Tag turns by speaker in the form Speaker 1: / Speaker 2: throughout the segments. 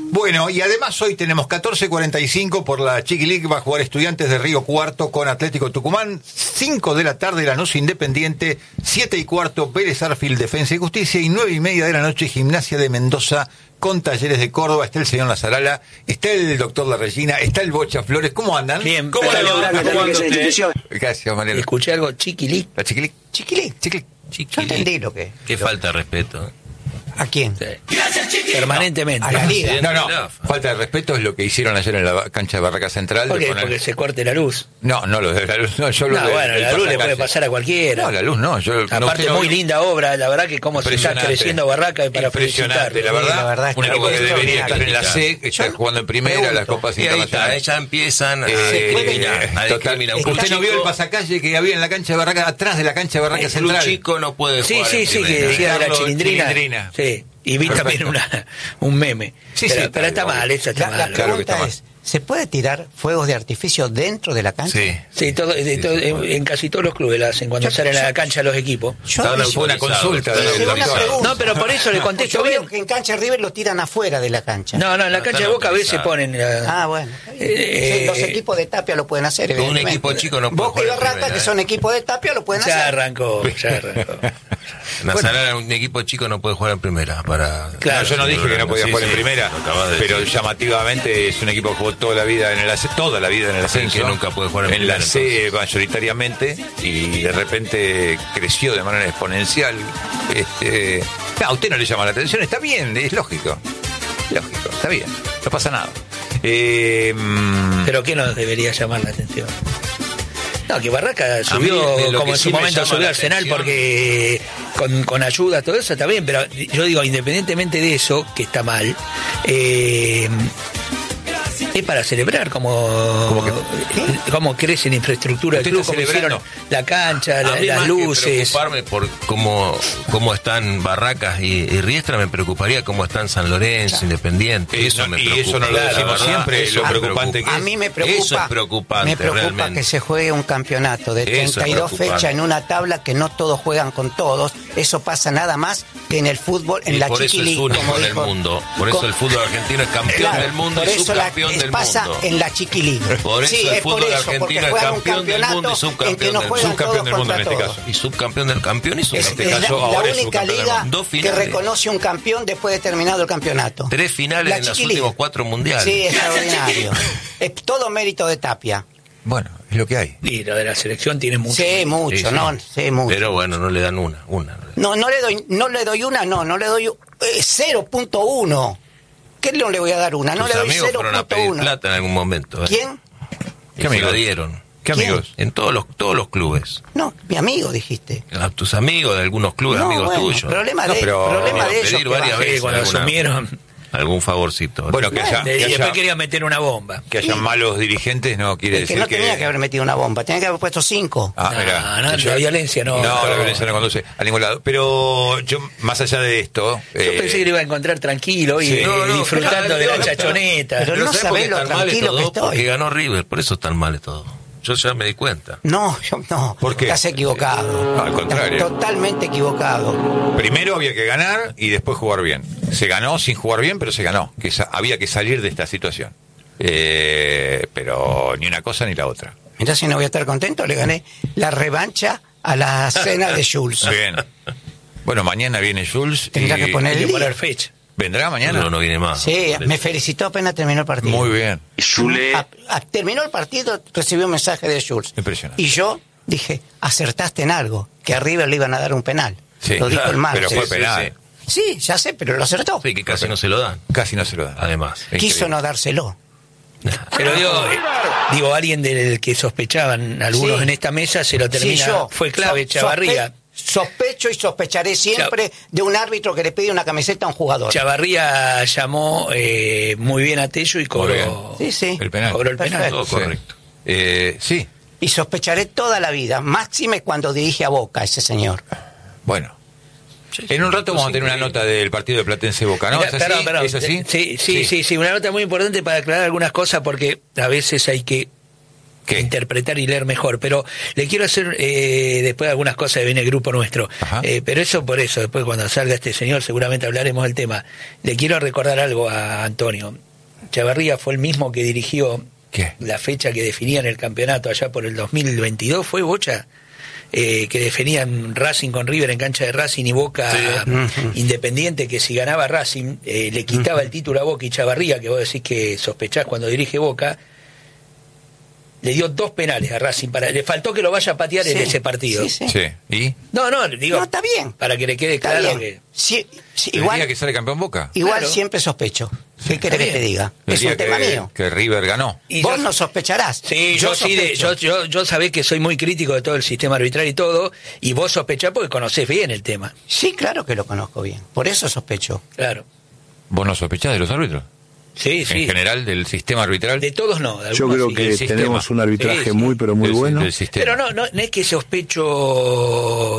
Speaker 1: Bueno, y además hoy tenemos 14:45 por la Chiqui League, va a jugar Estudiantes de Río Cuarto con Atlético Tucumán, 5 de la tarde Lanús Independiente, 7:15 Vélez Arfield Defensa y Justicia, y 9:30 de la noche Gimnasia de Mendoza con Talleres de Córdoba. Está el señor Lazarala, está el doctor La Regina, está el Bocha Flores. ¿Cómo andan?
Speaker 2: Bien,
Speaker 1: ¿Cómo
Speaker 2: pero
Speaker 1: Gracias, Mariano.
Speaker 2: escuché algo, Chiqui League.
Speaker 1: La Chiqui League.
Speaker 3: Chiqui League. Yo entendí lo que.
Speaker 4: Qué falta de respeto.
Speaker 3: ¿A quién?
Speaker 2: Sí. Permanentemente.
Speaker 3: A la liga.
Speaker 1: No, falta de respeto es lo que hicieron ayer en la cancha de Barraca Central.
Speaker 2: ¿Por
Speaker 1: de
Speaker 2: qué?
Speaker 1: poner...
Speaker 2: Porque se corte la luz.
Speaker 1: No, lo de la luz, no, yo lo
Speaker 2: No,
Speaker 1: de,
Speaker 2: bueno,
Speaker 1: del
Speaker 2: la luz le
Speaker 1: pasacalle.
Speaker 2: puede pasar a cualquiera.
Speaker 1: No, la luz no.
Speaker 2: Aparte, muy linda obra, la verdad que cómo se está creciendo Barraca y para
Speaker 1: impresionante,
Speaker 2: felicitarlo.
Speaker 1: la verdad
Speaker 3: es
Speaker 1: un
Speaker 3: que
Speaker 1: equipo que debería estar en la C, que está
Speaker 3: Yo
Speaker 1: jugando en primera,
Speaker 3: pregunto,
Speaker 1: las copas
Speaker 4: Y ahí
Speaker 1: internacionales.
Speaker 4: ya empiezan a
Speaker 1: Total.
Speaker 4: discriminar.
Speaker 1: Usted no vio el pasacalle que había en la cancha de Barraca, atrás de la cancha de Barraca
Speaker 4: El club
Speaker 1: Central.
Speaker 4: chico no puede
Speaker 2: Sí,
Speaker 4: jugar.
Speaker 2: sí,
Speaker 4: en
Speaker 2: sí, que
Speaker 4: primera.
Speaker 2: decía de la
Speaker 1: Carlos
Speaker 2: chilindrina. Sí, y vi también un meme.
Speaker 1: Sí,
Speaker 2: pero,
Speaker 1: sí,
Speaker 2: pero está
Speaker 1: obvio.
Speaker 2: mal, eso está
Speaker 3: La
Speaker 2: mal.
Speaker 1: Claro que
Speaker 3: pregunta
Speaker 1: está mal.
Speaker 3: es, ¿se puede tirar fuegos de artificio dentro de la cancha?
Speaker 4: Sí.
Speaker 2: Sí, en casi todos los clubes la hacen cuando salen a la cancha los equipos.
Speaker 1: Fue una consulta de
Speaker 3: Sí, una pregunta.
Speaker 2: No, pero por eso le contesto
Speaker 3: Yo veo
Speaker 2: bien.
Speaker 3: que en cancha River lo tiran afuera de la cancha.
Speaker 2: No, en la cancha de Boca a veces ponen...
Speaker 3: Bueno. Sí, los equipos de Tapia lo pueden hacer.
Speaker 4: Un
Speaker 3: evidentemente.
Speaker 4: equipo chico no puede
Speaker 3: Boca y
Speaker 4: jugar en
Speaker 3: Barraca,
Speaker 4: primera,
Speaker 3: que son equipos de Tapia, lo pueden
Speaker 2: Ya
Speaker 3: hacer.
Speaker 2: arrancó.
Speaker 4: Nazaré, un equipo chico no puede jugar en primera.
Speaker 2: Claro,
Speaker 1: yo no dije que no podía
Speaker 4: Sí,
Speaker 1: jugar en
Speaker 4: sí,
Speaker 1: primera,
Speaker 4: lo acabas de
Speaker 1: pero
Speaker 4: decir.
Speaker 1: llamativamente es un equipo que jugó toda la vida en el ascenso,
Speaker 4: que nunca puede jugar en
Speaker 1: la
Speaker 4: primera,
Speaker 1: C mayoritariamente, y de repente creció de manera exponencial. A usted no le llama la atención, está bien, es lógico, está bien, no pasa nada.
Speaker 2: Pero ¿qué nos debería llamar la atención? No, que Barraca subió,
Speaker 4: mí, lo
Speaker 2: como
Speaker 4: que
Speaker 2: en
Speaker 4: sí
Speaker 2: su
Speaker 4: me
Speaker 2: momento
Speaker 4: llama
Speaker 2: subió
Speaker 4: la
Speaker 2: Arsenal,
Speaker 4: atención-
Speaker 2: porque con ayuda, todo eso está bien, pero yo digo, independientemente de eso, que está mal, es para celebrar como crece la infraestructura del
Speaker 1: Usted
Speaker 2: club,
Speaker 1: está
Speaker 2: como hicieron
Speaker 1: celebrando.
Speaker 2: la cancha,
Speaker 4: A mí
Speaker 2: las
Speaker 4: más que
Speaker 2: luces.
Speaker 4: preocuparme por cómo están Barracas y Riestra, me preocuparía cómo están San Lorenzo, Independiente. Eso me
Speaker 1: y
Speaker 4: preocupa.
Speaker 1: eso no lo
Speaker 4: La
Speaker 1: decimos
Speaker 4: verdad,
Speaker 1: siempre,
Speaker 4: eso
Speaker 1: lo
Speaker 4: me
Speaker 1: preocupante
Speaker 4: preocupa.
Speaker 1: que
Speaker 3: A mí me preocupa.
Speaker 4: Eso es preocupante,
Speaker 3: Me preocupa
Speaker 4: realmente.
Speaker 3: que se juegue un campeonato de
Speaker 4: Eso es
Speaker 3: 32
Speaker 4: preocupante.
Speaker 3: fechas en una tabla que no todos juegan con todos. Eso pasa nada más que en el fútbol, en
Speaker 4: Y
Speaker 3: la
Speaker 4: por eso
Speaker 3: Chiqui
Speaker 4: es
Speaker 3: League,
Speaker 4: único
Speaker 3: como
Speaker 4: en el
Speaker 3: dijo.
Speaker 4: mundo. Por eso el fútbol argentino es campeón
Speaker 3: Claro,
Speaker 4: del mundo
Speaker 3: por
Speaker 4: y
Speaker 3: eso
Speaker 4: subcampeón del
Speaker 3: pasa
Speaker 4: mundo.
Speaker 3: en la Chiqui League.
Speaker 4: Por eso
Speaker 3: Sí,
Speaker 4: el
Speaker 3: es por
Speaker 4: fútbol
Speaker 3: eso,
Speaker 4: argentino
Speaker 3: porque
Speaker 4: es
Speaker 3: juegan un
Speaker 4: campeón del mundo y
Speaker 3: campeonato en que
Speaker 4: subcampeón
Speaker 3: no
Speaker 4: del
Speaker 3: juegan
Speaker 4: mundo.
Speaker 3: todos
Speaker 1: Subcampeón del mundo
Speaker 3: contra
Speaker 1: en este
Speaker 3: todos.
Speaker 1: caso.
Speaker 4: Y subcampeón del campeón y
Speaker 3: Es
Speaker 4: subcampeón.
Speaker 1: este
Speaker 3: la,
Speaker 1: caso,
Speaker 3: la
Speaker 1: ahora es
Speaker 3: única
Speaker 1: subcampeón del
Speaker 3: liga
Speaker 1: mundo.
Speaker 4: Dos
Speaker 3: que
Speaker 4: finales.
Speaker 3: reconoce un campeón después de terminado el campeonato.
Speaker 4: 3 finales en los
Speaker 3: Chiqui League.
Speaker 4: últimos 4 mundiales.
Speaker 3: Sí, extraordinario. Es todo mérito de Tapia.
Speaker 1: Bueno, es lo que hay.
Speaker 2: Y lo de la selección tiene mucho.
Speaker 3: Sé mucho,
Speaker 4: Sí, sí.
Speaker 3: no, sé mucho.
Speaker 4: Pero bueno, no le dan una.
Speaker 3: No le doy una, no le doy 0.1. ¿Qué no le voy a dar una? No
Speaker 4: Tus
Speaker 3: le doy
Speaker 4: amigos fueron a pedir
Speaker 3: 0.1.
Speaker 4: plata en algún momento.
Speaker 3: ¿Quién?
Speaker 4: ¿Qué
Speaker 1: ¿Qué amigos?
Speaker 4: lo dieron?
Speaker 1: ¿Qué
Speaker 3: ¿Quién?
Speaker 1: amigos?
Speaker 4: En todos los clubes.
Speaker 3: No, mi amigo dijiste.
Speaker 4: A tus amigos de algunos clubes,
Speaker 3: No,
Speaker 4: amigos
Speaker 3: bueno,
Speaker 4: tuyos.
Speaker 3: Problema
Speaker 1: No,
Speaker 3: de
Speaker 1: pero
Speaker 3: ellos.
Speaker 4: pedir
Speaker 3: que
Speaker 4: varias
Speaker 3: bajen.
Speaker 4: veces.
Speaker 2: Sí, cuando
Speaker 4: alguna-
Speaker 2: asumieron.
Speaker 4: Algún favorcito.
Speaker 1: Bueno, que haya,
Speaker 2: Y
Speaker 1: que
Speaker 2: después
Speaker 1: haya,
Speaker 2: querían meter una bomba.
Speaker 1: que haya malos dirigentes no quiere
Speaker 3: El que
Speaker 1: decir
Speaker 3: no tenía que haber metido una bomba, tenía que haber puesto 5.
Speaker 1: Ah,
Speaker 2: No,
Speaker 1: mirá.
Speaker 2: no, la violencia no.
Speaker 1: No,
Speaker 2: No.
Speaker 1: la violencia no conduce a ningún lado. Pero yo, más allá de esto...
Speaker 2: Yo pensé que lo iba a encontrar tranquilo y
Speaker 1: sí.
Speaker 2: disfrutando de la chachoneta.
Speaker 3: Pero no
Speaker 4: ¿sabés por
Speaker 3: sabés
Speaker 4: qué
Speaker 3: lo
Speaker 4: están mal
Speaker 3: tranquilo
Speaker 4: estos
Speaker 3: que
Speaker 4: dos? Porque
Speaker 3: estoy.
Speaker 4: ganó River, por eso están mal todo. Yo ya me di cuenta.
Speaker 3: No,
Speaker 1: ¿Por qué?
Speaker 3: Estás equivocado.
Speaker 1: No, al contrario.
Speaker 3: Totalmente equivocado.
Speaker 1: Primero había que ganar y después jugar bien. Se ganó sin jugar bien, pero se ganó. Había que salir de esta situación. Pero ni una cosa ni la otra.
Speaker 3: Mirá si no voy a estar contento, le gané la revancha a la cena de Jules.
Speaker 1: Bien. Bueno, mañana viene Jules.
Speaker 3: Tendrá
Speaker 1: y-
Speaker 3: que poner
Speaker 2: Hay
Speaker 3: el
Speaker 2: que
Speaker 3: día.
Speaker 2: poner fecha.
Speaker 1: ¿Vendrá mañana?
Speaker 4: No viene más.
Speaker 3: Sí, me felicitó apenas terminó el partido.
Speaker 1: Muy bien.
Speaker 3: Terminó el partido, recibió un mensaje de Jules.
Speaker 1: Impresionante.
Speaker 3: Y yo dije, acertaste en algo, que a River le iban a dar un penal.
Speaker 1: Sí,
Speaker 3: lo dijo el martes.
Speaker 1: pero fue
Speaker 4: Sí,
Speaker 1: penal.
Speaker 3: Sí, ya sé, pero lo acertó.
Speaker 4: Sí, que casi no se lo dan.
Speaker 1: Casi no se lo da.
Speaker 4: Además.
Speaker 3: Quiso no dárselo.
Speaker 2: Pero digo, alguien del que sospechaban algunos
Speaker 3: Sí.
Speaker 2: en esta mesa se lo termina.
Speaker 3: Sí, yo.
Speaker 2: Fue clave, Chavarría.
Speaker 3: Sospecho y sospecharé siempre de un árbitro que le pide una camiseta a un jugador.
Speaker 2: Chavarría llamó muy bien a Tello y cobró.
Speaker 3: Sí, sí.
Speaker 1: El penal.
Speaker 2: Cobró el penal.
Speaker 3: Perfecto.
Speaker 4: Todo correcto.
Speaker 1: Sí.
Speaker 3: Y sospecharé toda la vida, máxime cuando dirige a Boca ese señor.
Speaker 1: Bueno. En un rato vamos a tener una nota del partido de Platense Boca, ¿no?
Speaker 2: Mirá,
Speaker 1: ¿Es así?
Speaker 2: perdón.
Speaker 1: ¿Es así?
Speaker 2: Sí, una nota muy importante para aclarar algunas cosas porque a veces hay que interpretar y leer mejor, pero le quiero hacer después algunas cosas que viene el grupo nuestro, pero eso por eso, después cuando salga este señor seguramente hablaremos del tema. Le quiero recordar algo a Antonio. Chavarría fue el mismo que dirigió la fecha que definían el campeonato allá por el 2022, ¿fue, Bocha? Que definían Racing con River en cancha de Racing y Boca Independiente, que si ganaba Racing le quitaba el título a Boca, y Chavarría, que vos decís que sospechás cuando dirige Boca, le dio 2 penales a Racing, le faltó que lo vaya a patear en ese partido.
Speaker 1: ¿Y?
Speaker 2: No, digo,
Speaker 3: no, está bien.
Speaker 2: Para que le quede
Speaker 3: Está
Speaker 2: claro
Speaker 3: bien.
Speaker 2: que...
Speaker 1: ¿El día que sale campeón Boca?
Speaker 3: Igual
Speaker 2: Claro.
Speaker 3: siempre sospecho. ¿Qué querés que te diga? Es un tema mío.
Speaker 1: Que River ganó.
Speaker 2: Y
Speaker 3: Vos
Speaker 2: yo-
Speaker 3: no sospecharás.
Speaker 2: Sí, yo
Speaker 3: sospecho.
Speaker 2: yo sabés que soy muy crítico de todo el sistema arbitral y todo, y vos sospechás porque conocés bien el tema.
Speaker 3: Sí, claro que lo conozco bien. Por eso sospecho.
Speaker 2: Claro.
Speaker 1: ¿Vos no sospechás de los árbitros?
Speaker 2: Sí,
Speaker 1: En
Speaker 2: sí.
Speaker 1: general, del sistema arbitral.
Speaker 2: De todos no. de
Speaker 5: Yo
Speaker 2: algunos
Speaker 5: creo
Speaker 2: sí.
Speaker 5: que
Speaker 1: del sistema.
Speaker 5: tenemos un arbitraje
Speaker 2: Sí, sí.
Speaker 5: muy, pero muy
Speaker 1: Del-
Speaker 5: bueno.
Speaker 1: del sistema.
Speaker 2: Pero no es que sospecho,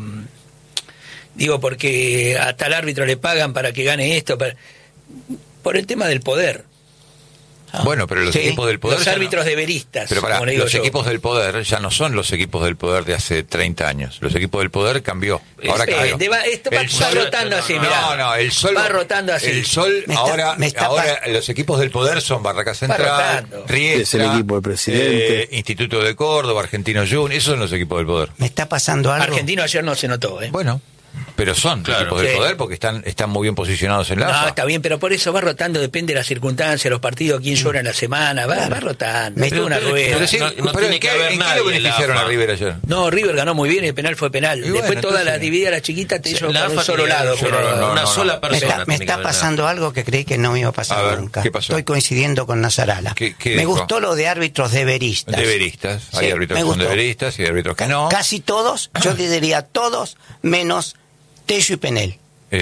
Speaker 2: digo, porque a tal árbitro le pagan para que gane esto, por el tema del poder.
Speaker 1: Bueno, pero los
Speaker 3: Sí.
Speaker 1: equipos del poder.
Speaker 2: Los
Speaker 1: ya no-
Speaker 2: árbitros deberistas,
Speaker 1: Pero pará,
Speaker 2: como le digo
Speaker 1: los
Speaker 2: yo.
Speaker 1: equipos del poder ya no son los equipos del poder de hace 30 años. Los equipos del poder cambió. Ahora cambió.
Speaker 2: Esto va
Speaker 1: El Sol-
Speaker 2: rotando así, mirá.
Speaker 1: No, el Sol
Speaker 2: Va rotando así.
Speaker 1: El Sol
Speaker 3: Me está-
Speaker 1: ahora,
Speaker 3: me está
Speaker 1: ahora los equipos del poder son Barraca Central,
Speaker 2: rotando.
Speaker 1: Riestra,
Speaker 5: Es el equipo del presidente.
Speaker 1: Instituto de Córdoba, Argentino Junior, esos son los equipos del poder.
Speaker 3: Me está pasando algo.
Speaker 2: Argentino ayer no se notó, ¿eh?
Speaker 1: Bueno, pero son
Speaker 4: Claro.
Speaker 1: equipos del
Speaker 2: Sí.
Speaker 1: poder porque están muy bien posicionados en la
Speaker 2: No,
Speaker 1: AFA.
Speaker 2: está bien, pero por eso va rotando, depende de las circunstancias, los partidos, quién llora en la semana, va rotando, es
Speaker 3: Pero-
Speaker 2: una rueda.
Speaker 1: Pero sí,
Speaker 4: No
Speaker 1: pero
Speaker 4: tiene
Speaker 1: ¿en
Speaker 4: que
Speaker 1: qué,
Speaker 4: haber
Speaker 1: ¿en qué
Speaker 4: nadie
Speaker 1: lo
Speaker 4: en la
Speaker 1: beneficiaron
Speaker 4: AFA?
Speaker 1: a River ayer?
Speaker 2: No, River ganó muy bien, el penal fue penal.
Speaker 1: Y
Speaker 2: Después
Speaker 1: bueno,
Speaker 2: toda la
Speaker 1: entonces-
Speaker 2: dividida la chiquita te hizo
Speaker 4: La
Speaker 2: por un
Speaker 4: AFA
Speaker 2: solo
Speaker 4: tiene-
Speaker 2: lado.
Speaker 4: yo
Speaker 2: pero
Speaker 1: no,
Speaker 4: una sola
Speaker 3: Me
Speaker 4: persona.
Speaker 3: está
Speaker 4: tiene que haber
Speaker 3: pasando algo que creí que no me iba a pasar
Speaker 1: A ver,
Speaker 3: nunca.
Speaker 1: ¿qué pasó?
Speaker 3: Estoy coincidiendo con Nazarala.
Speaker 1: ¿Qué
Speaker 3: Me
Speaker 1: dijo?
Speaker 3: gustó lo de árbitros deberistas.
Speaker 1: Deberistas. Hay
Speaker 3: Sí,
Speaker 1: árbitros
Speaker 3: me
Speaker 1: que son
Speaker 3: gustó.
Speaker 1: deberistas y árbitros que no.
Speaker 3: Casi todos, yo te diría todos, menos Tello y Penel.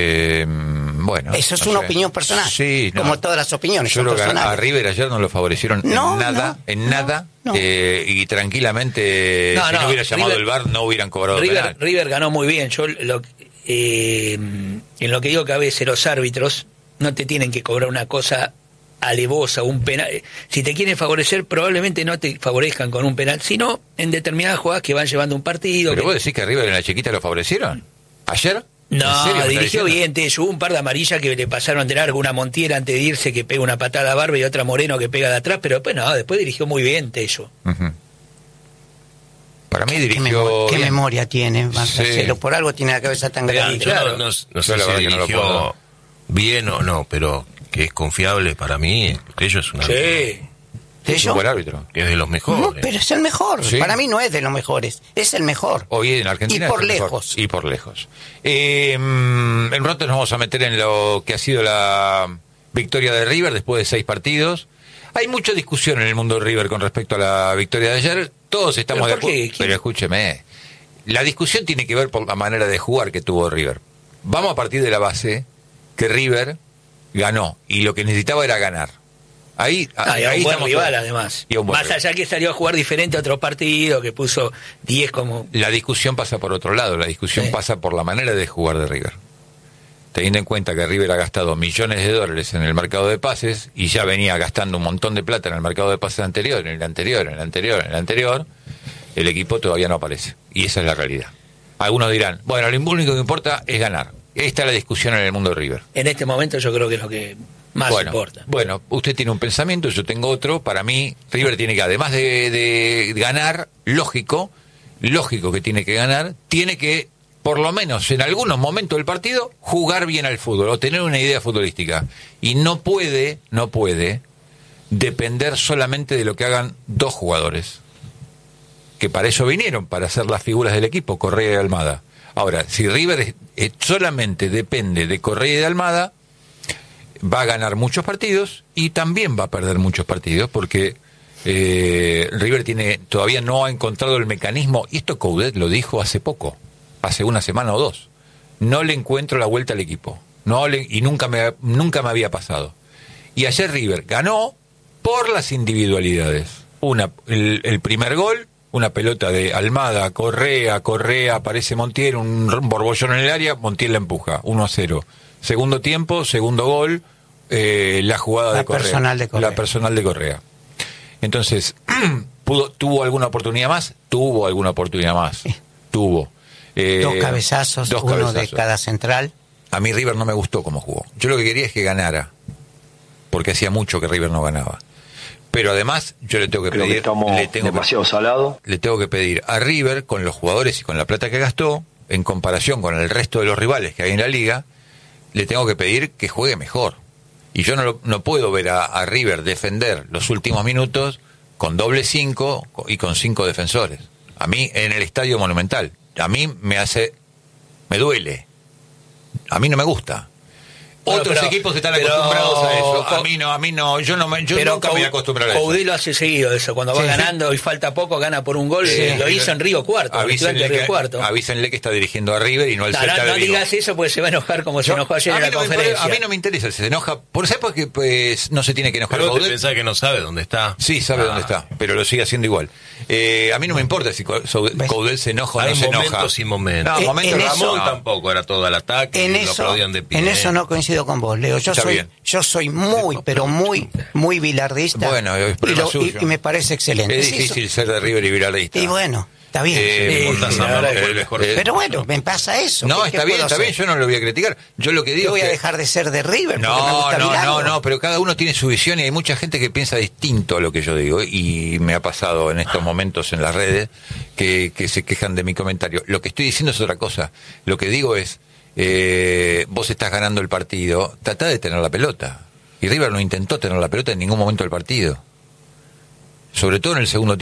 Speaker 1: Bueno.
Speaker 3: Eso es
Speaker 1: no
Speaker 3: una
Speaker 1: sé.
Speaker 3: opinión personal.
Speaker 1: Sí, no.
Speaker 3: Como todas las opiniones
Speaker 1: Yo
Speaker 3: son
Speaker 1: creo que a
Speaker 3: personales.
Speaker 1: River ayer no lo favorecieron
Speaker 3: No,
Speaker 1: en nada,
Speaker 3: no,
Speaker 1: en
Speaker 3: no,
Speaker 1: nada.
Speaker 3: no.
Speaker 1: Y tranquilamente, si no hubiera llamado
Speaker 2: River-
Speaker 1: el VAR, no hubieran cobrado penal.
Speaker 2: River ganó muy bien. Yo en lo que digo que a veces los árbitros no te tienen que cobrar una cosa alevosa, un penal. Si te quieren favorecer, probablemente no te favorezcan con un penal, sino en determinadas jugadas que van llevando un partido.
Speaker 1: ¿Pero
Speaker 2: que-
Speaker 1: vos decís que a River en la chiquita lo favorecieron? ¿Ayer? ¿En serio
Speaker 2: No,
Speaker 1: me estás
Speaker 2: dirigió
Speaker 1: diciendo?
Speaker 2: bien Tello. Hubo un par de amarillas que le pasaron de largo, una Montiera antes de irse que pega una patada a Barba y otra Moreno que pega de atrás, pero después no, después dirigió muy bien Tello.
Speaker 1: Ujú. Para mí
Speaker 3: ¿Qué,
Speaker 1: dirigió.
Speaker 3: qué
Speaker 1: bien.
Speaker 3: memoria tiene,
Speaker 1: Sí.
Speaker 3: Marcelo? Por algo tiene la cabeza tan
Speaker 4: Pero
Speaker 3: grande.
Speaker 4: yo
Speaker 2: claro.
Speaker 4: no
Speaker 1: Yo
Speaker 4: sé
Speaker 1: la
Speaker 4: si
Speaker 1: verdad que no lo
Speaker 4: dirigió
Speaker 1: puedo.
Speaker 4: bien o no, pero que es confiable para mí. Tello es un árbitro
Speaker 2: Sí.
Speaker 1: Es
Speaker 3: Tello.
Speaker 1: un buen árbitro.
Speaker 4: que es de los
Speaker 3: No,
Speaker 4: mejores.
Speaker 3: pero es el mejor.
Speaker 1: Sí.
Speaker 3: Para mí no es de los mejores, es el mejor.
Speaker 1: Hoy en Argentina.
Speaker 3: Y por
Speaker 1: es el mejor.
Speaker 3: lejos.
Speaker 1: Y por lejos. En un rato nos vamos a meter en lo que ha sido la victoria de River después de 6 partidos. Hay mucha discusión en el mundo de River con respecto a la victoria de ayer. Todos estamos
Speaker 2: ¿Pero
Speaker 1: de
Speaker 2: por qué?
Speaker 1: acuerdo.
Speaker 2: ¿Quién?
Speaker 1: Pero escúcheme. La discusión tiene que ver por la manera de jugar que tuvo River. Vamos a partir de la base que River ganó y lo que necesitaba era ganar. Ahí,
Speaker 2: y a
Speaker 1: ahí
Speaker 2: un buen
Speaker 1: estamos
Speaker 2: rival
Speaker 1: todos.
Speaker 2: además.
Speaker 1: Y a un buen
Speaker 2: Más
Speaker 1: rival.
Speaker 2: allá que salió a jugar diferente a otro partido, que puso 10 como...
Speaker 1: La discusión pasa por otro lado, la discusión
Speaker 2: Sí.
Speaker 1: pasa por la manera de jugar de River. Teniendo en cuenta que River ha gastado millones de dólares en el mercado de pases y ya venía gastando un montón de plata en el mercado de pases anterior, en el anterior, el equipo todavía no aparece. Y esa es la realidad. Algunos dirán, bueno, lo único que importa es ganar. Esta es la discusión en el mundo de River.
Speaker 2: En este momento yo creo que es lo que más importa.
Speaker 1: Bueno, usted tiene un pensamiento, yo tengo otro. Para mí, River tiene que, además de ganar, lógico que tiene que ganar, tiene que, por lo menos en algunos momentos del partido, jugar bien al fútbol o tener una idea futbolística. Y no puede depender solamente de lo que hagan 2 jugadores, que para eso vinieron, para ser las figuras del equipo, Correa y Almada. Ahora, si River solamente depende de Correa y de Almada, va a ganar muchos partidos y también va a perder muchos partidos porque River todavía no ha encontrado el mecanismo, y esto Coudet lo dijo hace poco, hace una semana o 2, no le encuentro la vuelta al equipo, y nunca me había pasado. Y ayer River ganó por las individualidades. El primer gol, una pelota de Almada, Correa, aparece Montiel, un borbollón en el área, Montiel la empuja, 1-0. Segundo tiempo, segundo gol, la jugada de Correa.
Speaker 3: Personal de Correa.
Speaker 1: La personal de Correa. Entonces, ¿Tuvo alguna oportunidad más? Tuvo alguna oportunidad más. Tuvo.
Speaker 3: Dos cabezazos, uno de cada central.
Speaker 1: A mí River no me gustó cómo jugó. Yo lo que quería es que ganara, porque hacía mucho que River no ganaba. Pero además yo le tengo que pedir,
Speaker 5: demasiado salado.
Speaker 1: Le tengo que pedir a River, con los jugadores y con la plata que gastó, en comparación con el resto de los rivales que hay en la liga, le tengo que pedir que juegue mejor. Y yo no puedo ver a River defender los últimos minutos con doble 5 y con 5 defensores. A mí, en el Estadio Monumental, a mí me duele. A mí no me gusta.
Speaker 2: Bueno,
Speaker 1: Otros equipos están acostumbrados a eso. A mí no, yo nunca me voy a acostumbrar a eso.
Speaker 2: Coudet lo hace seguido eso, cuando va ganando y falta poco, gana por un gol, lo hizo en Río Cuarto,
Speaker 1: avísenle que está dirigiendo a River y no al Celta de Vigo.
Speaker 2: No digas eso porque se va a enojar como se enojó ayer en la conferencia.
Speaker 1: A mí no me interesa, se enoja. ¿Por sabes por qué pues, no se tiene que enojar?
Speaker 4: Pero vos pensás que no sabe dónde está.
Speaker 1: Sí, sabe dónde está, pero lo sigue haciendo igual. A mí no me importa si Coudet se enoja o no se enoja.
Speaker 4: Hay momentos y momentos. Ramón tampoco era todo el ataque, lo aplaudían de pie.
Speaker 3: En eso no coincido con vos, Leo. Yo soy muy, pero muy bilardista.
Speaker 1: Bueno,
Speaker 3: y me parece excelente.
Speaker 1: Es difícil ser de River y bilardista.
Speaker 3: Y bueno, está bien. Pero bueno, me pasa eso.
Speaker 1: No, está bien, yo no lo voy a criticar. Yo lo que digo
Speaker 3: voy a dejar de ser de River.
Speaker 1: No, pero cada uno tiene su visión y hay mucha gente que piensa distinto a lo que yo digo. Y me ha pasado en estos momentos en las redes que se quejan de mi comentario. Lo que estoy diciendo es otra cosa. Lo que digo es, vos estás ganando el partido, tratá de tener la pelota. Y River no intentó tener la pelota en ningún momento del partido. Sobre todo en el segundo tiempo.